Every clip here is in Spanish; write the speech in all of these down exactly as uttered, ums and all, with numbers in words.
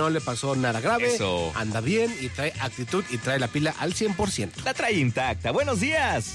no le pasó nada grave. Eso. Anda bien y trae actitud y trae la pila al cien por ciento. La trae intacta. Buenos días.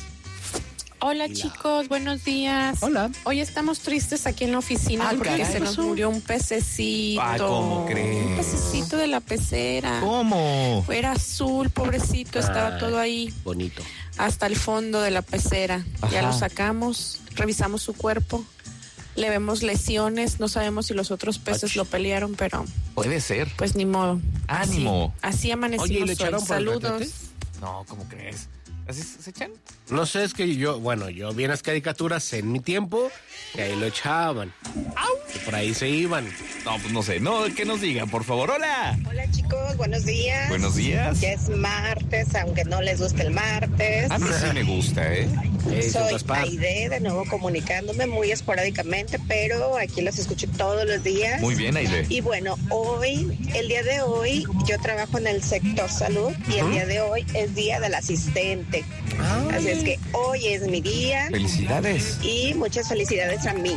Hola, chicos, buenos días. Hola. Hoy estamos tristes aquí en la oficina Ah, porque caray, se nos pasó? murió un pececito. Ay, ¿cómo crees? Un pececito de la pecera. ¿Cómo? Era azul, pobrecito, estaba Ay, todo ahí bonito. hasta el fondo de la pecera. Ya Ajá. lo sacamos, revisamos su cuerpo, le vemos lesiones, no sabemos si los otros peces Ach. lo pelearon, pero Puede ser. pues ni modo. Ánimo. Así, así amanecimos Oye, ¿y le hoy. echaron por el Saludos. retrete? No, ¿cómo crees? ¿Así se echan? No sé, es que yo, bueno, yo vi en las caricaturas en mi tiempo que ahí lo echaban. Que por ahí se iban. No, pues no sé. No, que nos digan, por favor. ¡Hola! Hola chicos, buenos días. Buenos días. Ya es martes, aunque no les guste el martes. A mí sí me gusta, ¿eh? Eh, sin Soy raspar. Aide, de nuevo comunicándome muy esporádicamente, pero aquí los escucho todos los días. Muy bien, Aide. Y bueno, hoy, el día de hoy, yo trabajo en el sector salud y el día de hoy es día del asistente. Así es que hoy es mi día Felicidades. y muchas felicidades a mí.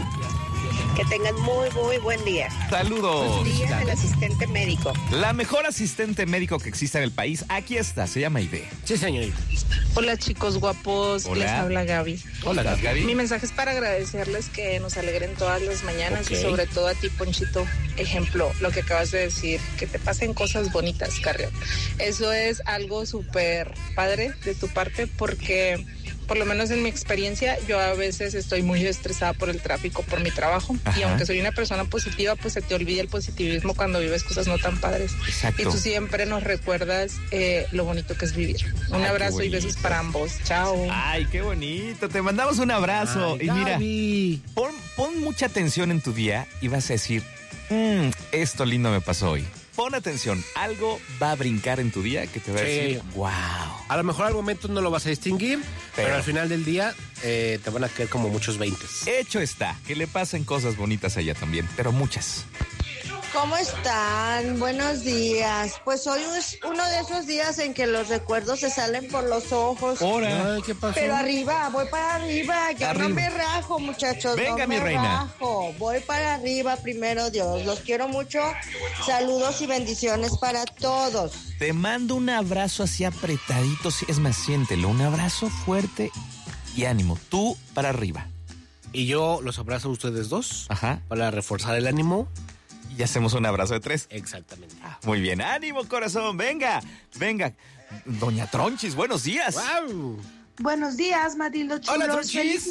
Que tengan muy, muy buen día. Saludos. Día del asistente médico. La mejor asistente médico que existe en el país, aquí está, se llama Aide. Sí, señorita. Hola chicos guapos, Hola. les habla Gaby. Hola, Gaby. Gaby. Mi mensaje es para agradecerles que nos alegren todas las mañanas Ok. y sobre todo a ti, Ponchito. Ejemplo, lo que acabas de decir, que te pasen cosas bonitas, Carrión. Eso es algo súper padre de tu parte porque, por lo menos en mi experiencia, yo a veces estoy muy estresada por el tráfico, por mi trabajo. Ajá. Y aunque soy una persona positiva, pues se te olvida el positivismo cuando vives cosas no tan padres. Exacto. Y tú siempre nos recuerdas eh, lo bonito que es vivir. Un Ay, qué abrazo y besos bonito. para ambos. Chao. Ay, qué bonito. Te mandamos un abrazo. Ay, y mira, Gaby. pon, pon mucha atención en tu día y vas a decir, "Mm, esto lindo me pasó hoy. Pon atención, algo va a brincar en tu día que te va a Sí. decir, wow. A lo mejor al momento no lo vas a distinguir, pero, Pero- al final del día eh, te van a caer como muchos veintes. Hecho está, que le pasen cosas bonitas allá también, pero muchas. ¿Cómo están? Buenos días. Pues hoy es uno de esos días en que los recuerdos se salen por los ojos. Ahora. Ay, ¿qué pasó? Pero arriba, voy para arriba. Yo Arriba. no me rajo, muchachos. Venga, no mi me reina. rajo. Voy para arriba, primero Dios. Los quiero mucho. Saludos y bendiciones para todos. Te mando un abrazo así apretadito, sí, es más, siéntelo, un abrazo fuerte y ánimo, tú para arriba. Y yo los abrazo a ustedes dos Ajá. para reforzar el ánimo. Y hacemos un abrazo de tres. Exactamente. Muy bien, ánimo corazón, venga, venga. Doña Tronchis, buenos días. ¡Wow! Buenos días, Matildo Chulos. Hola, Tronchis. ¡Feliz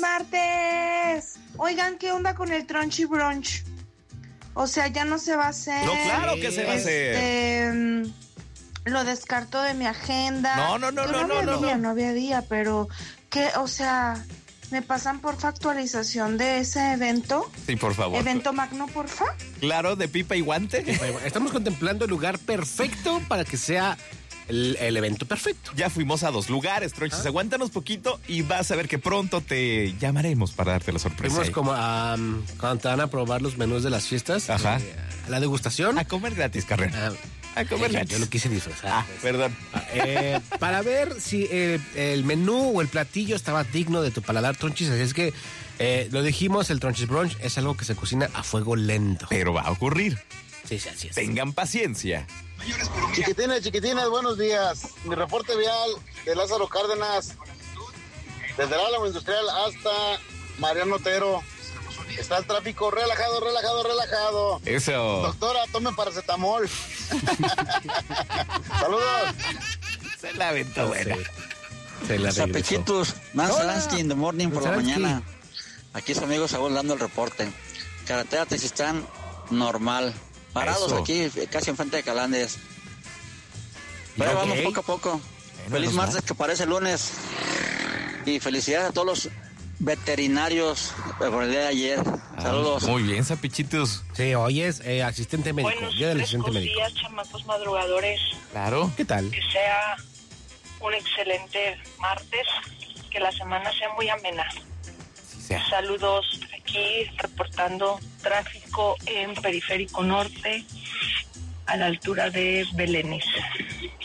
martes! Oigan, ¿qué onda con el Tronchy Brunch? O sea, ya no se va a hacer. No, claro que se va a hacer. Este, mm, lo descarto de mi agenda. No, no, no, Digo, no, no, había no, día, no. no había día, pero ¿qué? O sea, ¿me pasan por actualización de ese evento? Sí, por favor. ¿Evento magno, porfa? Claro, de pipa y guante. Estamos contemplando el lugar perfecto para que sea el, el evento perfecto. Ya fuimos a dos lugares, Tronchis. Aguántanos poquito y vas a ver que pronto te llamaremos para darte la sorpresa. Fuimos ahí. como a, um, cuando te van a probar los menús de las fiestas. Ajá. eh, a la degustación. A comer gratis, carrera. Ah, A comer eh, gratis. yo lo quise disfrazar. Ah, pues. perdón. Eh, para ver si eh, el menú o el platillo estaba digno de tu paladar, Tronchis. Así es que eh, lo dijimos, el Tronchis Brunch es algo que se cocina a fuego lento. Pero va a ocurrir. Sí, sí, así es. Tengan paciencia. Chiquitines, chiquitines, buenos días. Mi reporte vial de Lázaro Cárdenas, desde el Álamo Industrial hasta Mariano Otero. Está el tráfico relajado, relajado, relajado. Eso. Doctora, tome paracetamol. Saludos. Se la aventó buena. Se la regresó. Zapechitos, Man Hola. Salansky in the morning por la Salansky. mañana. Aquí su amigo Saúl dando el reporte. Carretera Texistán, normal. Parados Eso. aquí, casi enfrente de Calandes. Pero Ok. vamos poco a poco. Bueno, Feliz nos martes va. que parece lunes. Y felicidades a todos los veterinarios por el día de ayer. Saludos. Muy bien, Zapichitos. Sí, hoy es eh, asistente médico. Buenos Día del asistente frescos médico. días, chamacos madrugadores. Claro. ¿Qué tal? Que sea un excelente martes, que la semana sea muy amena. Sí sea. Saludos aquí, reportando tráfico en Periférico Norte, a la altura de Belénes.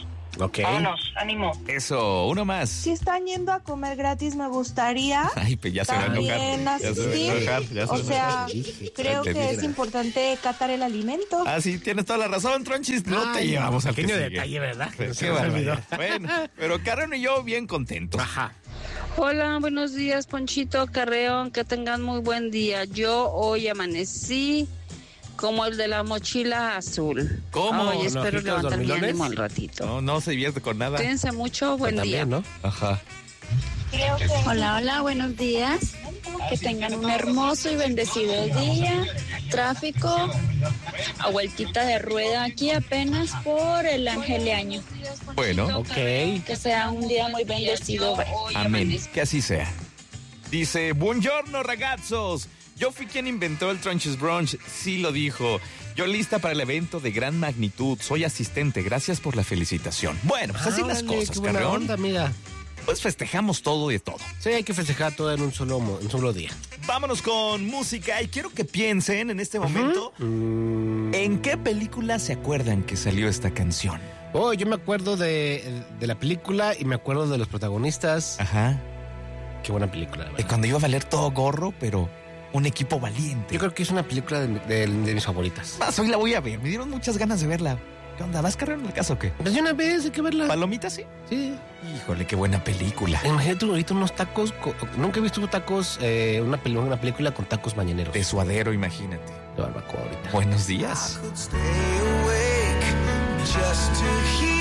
Ok. Vámonos, ánimo. Eso, uno más. Si están yendo a comer gratis, me gustaría Ay, pues ya se va a enojar. también Ya se va a asistir. enojar, ya se O va a sea, enojar. creo Te que diga. es importante catar el alimento. Ah, sí, tienes toda la razón, Tronchis. No te Ay, llevamos al que pequeño sigue. detalle, ¿verdad? Pero No se qué nos barbaridad. olvidó. Bueno, pero Karen y yo bien contentos. Ajá. Hola, buenos días, Ponchito, Carreón, que tengan muy buen día. Yo hoy amanecí como el de la mochila azul. ¿Cómo? Ay, espero ¿Ojitos levantar mi dormilones? ánimo al ratito. No, no se divierte con nada. Cuídense mucho, buen También, día. ¿no? Ajá. Hola, hola, buenos días. Que tengan un hermoso y bendecido día. Tráfico, a vueltita de rueda aquí apenas por el Angeleaño. Bueno, Ok. Que sea un día muy bendecido. amén. Que así sea. Dice, buongiorno ragazzos. Yo fui quien inventó el Tronchis Brunch. Sí lo dijo. Yo lista para el evento de gran magnitud. Soy asistente. Gracias por la felicitación. Bueno, pues así Ah, las órale, cosas, qué buena Carreón. onda, mira. Pues festejamos todo y de todo. Sí, hay que festejar todo en un solo, mo- en un solo día. Vámonos con música y quiero que piensen en este momento en qué película se acuerdan que salió esta canción. Oh, yo me acuerdo de, de la película y me acuerdo de los protagonistas. Ajá. Qué buena película, la De verdad. cuando iba a valer todo gorro, pero un equipo valiente. Yo creo que es una película de, de- de mis favoritas. Más, hoy la voy a ver. Me dieron muchas ganas de verla. ¿Qué onda? ¿Vas Carreón en la casa o qué? Pues de una vez hay que verla. ¿Palomita sí? Sí. Híjole, qué buena película. Imagínate ahorita unos tacos. co- Nunca he visto tacos, eh, una, peli- una película con tacos mañaneros. De suadero, imagínate. De barbacoa ahorita. Buenos días. Just to hear